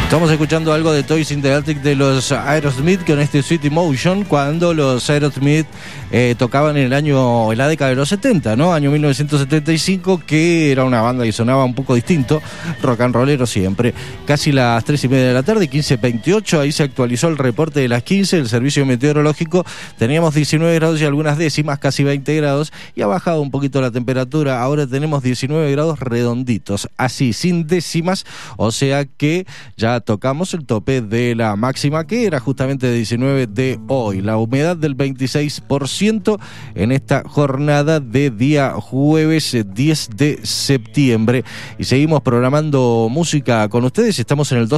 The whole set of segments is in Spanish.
Estamos escuchando algo de Toys in the Attic de los Aerosmith con este Sweet Emotion, cuando los Aerosmith tocaban en la década de los 70, ¿no? Año 1975, que era una banda que sonaba un poco distinto, rock and rollero siempre. Casi las 3:30 de la tarde, 15:28, ahí se actualizó el reporte de las 15, el servicio meteorológico. Teníamos 19 grados y algunas décimas, casi 20 grados, y ha bajado un poquito la temperatura. Ahora tenemos 19 grados redonditos, así, sin décimas, o sea que ya tocamos el tope de la máxima, que era justamente de 19 de hoy. La humedad del 26% en esta jornada de día jueves 10 de septiembre. Y seguimos programando música con ustedes. Estamos en el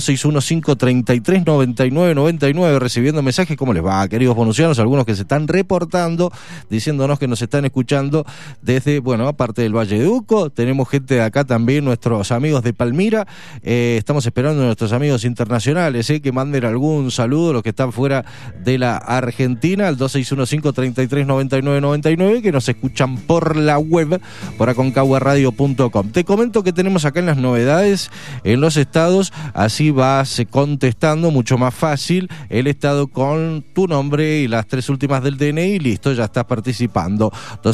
2615339999 recibiendo mensajes. ¿Cómo les va, queridos bonusianos? Algunos que se están reportando, diciéndonos que nos están escuchando desde, aparte del Valle de Uco. Tenemos gente de acá también, nuestros amigos de Palmira. Estamos esperando a nuestros amigos internacionales, que manden algún saludo, los que están fuera de la Argentina, al 2615339999, que nos escuchan por la web, por aconcaguaradio.com. Te comento que tenemos acá en las novedades en los estados, así vas contestando mucho más fácil el estado con tu nombre y las 3 últimas del DNI, listo, ya estás participando.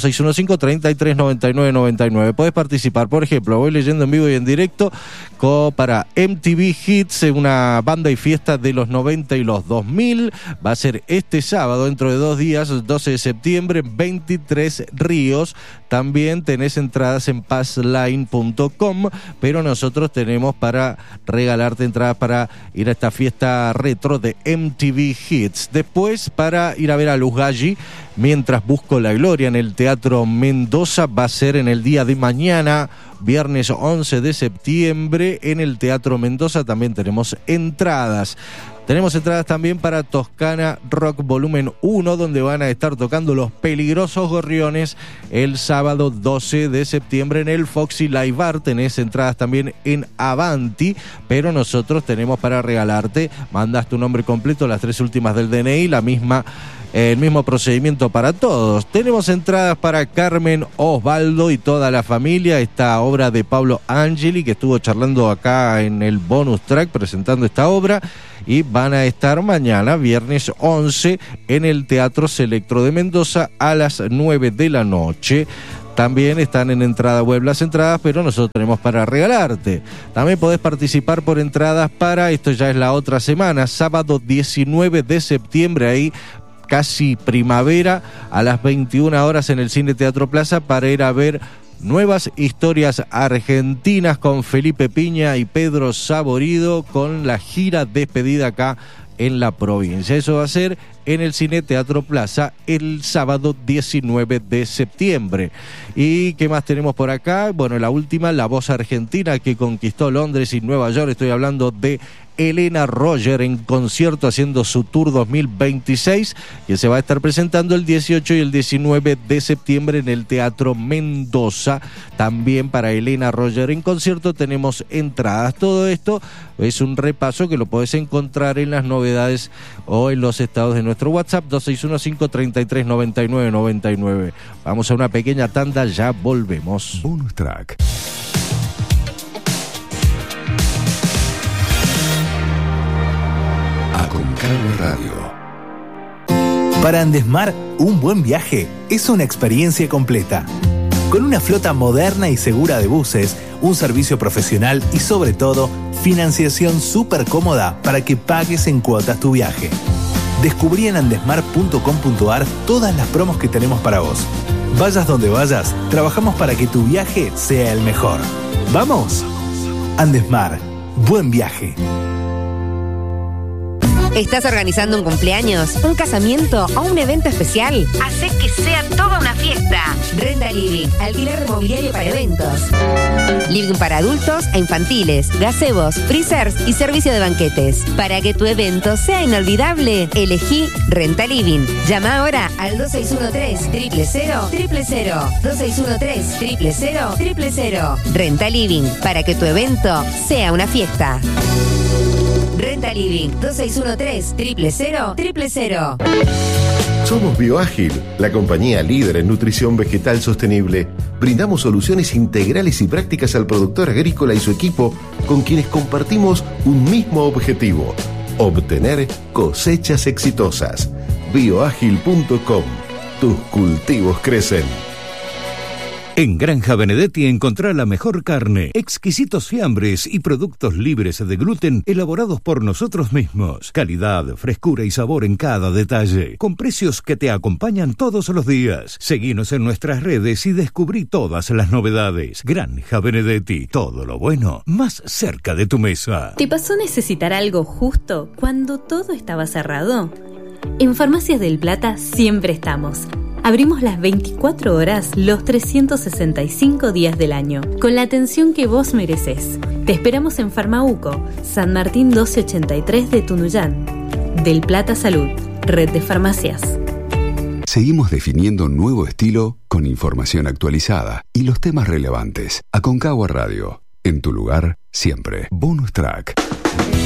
2615339999. Podés participar, por ejemplo, voy leyendo en vivo y en directo para MTV Hits, una banda y fiesta de los 90 y los 2000. Va a ser este sábado, dentro de 2 días, 12 de septiembre, 23 Ríos. También tenés entradas en passline.com, pero nosotros tenemos para regalarte entradas para ir a esta fiesta retro de MTV Hits. Después, para ir a ver a Luz Galli, Mientras Busco la Gloria, en el Teatro Mendoza. Va a ser en el día de mañana, viernes 11 de septiembre, en el Teatro Mendoza. También tenemos entradas. Tenemos entradas también para Toscana Rock Volumen 1, donde van a estar tocando Los Peligrosos Gorriones el sábado 12 de septiembre en el Foxy Live Bar. Tenés entradas también en Avanti, pero nosotros tenemos para regalarte. Mandas tu nombre completo, las 3 últimas del DNI, el mismo procedimiento para todos. Tenemos entradas para Carmen Osvaldo y toda la familia, esta obra de Pablo Angeli, que estuvo charlando acá en el bonus track presentando esta obra, y van a estar mañana, viernes 11, en el Teatro Selectro de Mendoza a las 9 de la noche. También están en entrada web las entradas, pero nosotros tenemos para regalarte. También podés participar por entradas para, esto ya es la otra semana, sábado 19 de septiembre, ahí casi primavera, a las 21 horas en el Cine Teatro Plaza, para ir a ver Nuevas Historias Argentinas con Felipe Piña y Pedro Saborido, con la gira despedida acá en la provincia. Eso va a ser en el Cine Teatro Plaza el sábado 19 de septiembre. ¿Y qué más tenemos por acá? La última, la voz argentina que conquistó Londres y Nueva York. Estoy hablando de Elena Roger en concierto, haciendo su tour 2026, que se va a estar presentando el 18 y el 19 de septiembre en el Teatro Mendoza. También para Elena Roger en concierto tenemos entradas. Todo esto es un repaso que lo podés encontrar en las novedades o en los estados de nuestro WhatsApp, 2615339999. Vamos a una pequeña tanda, ya volvemos. Bonus track. Aconcagua Radio. Para Andesmar, un buen viaje es una experiencia completa. Con una flota moderna y segura de buses, un servicio profesional y sobre todo, financiación súper cómoda para que pagues en cuotas tu viaje. Descubrí en andesmar.com.ar todas las promos que tenemos para vos. Vayas donde vayas, trabajamos para que tu viaje sea el mejor. ¡Vamos! Andesmar, buen viaje. ¿Estás organizando un cumpleaños, un casamiento o un evento especial? Hacé que sea toda una fiesta. Renta Living, alquiler de mobiliario para eventos. Living para adultos e infantiles, gazebos, freezers y servicio de banquetes. Para que tu evento sea inolvidable, elegí Renta Living. Llama ahora al 2613-000-000. 2613-000-000. Renta Living, para que tu evento sea una fiesta. Renta Living 2613-000-000. Somos Bioágil, la compañía líder en nutrición vegetal sostenible. Brindamos soluciones integrales y prácticas al productor agrícola y su equipo, con quienes compartimos un mismo objetivo: obtener cosechas exitosas. Bioágil.com. Tus cultivos crecen. En Granja Benedetti encontrá la mejor carne, exquisitos fiambres y productos libres de gluten elaborados por nosotros mismos. Calidad, frescura y sabor en cada detalle, con precios que te acompañan todos los días. Seguinos en nuestras redes y descubrí todas las novedades. Granja Benedetti, todo lo bueno más cerca de tu mesa. ¿Te pasó necesitar algo justo cuando todo estaba cerrado? En Farmacias del Plata siempre estamos. Abrimos las 24 horas, los 365 días del año, con la atención que vos mereces. Te esperamos en Farmauco, San Martín 1283 de Tunuyán. Del Plata Salud, red de farmacias. Seguimos definiendo un nuevo estilo con información actualizada y los temas relevantes. Aconcagua Radio, en tu lugar, siempre. Bonus Track.